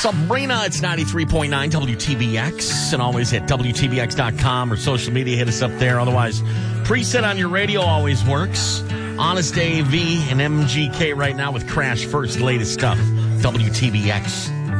Sabrina, it's 93.9 WTBX, and always at WTBX.com or social media. Hit us up there. Otherwise, preset on your radio always works. Honest AV and MGK right now with Crash First, latest stuff. WTBX.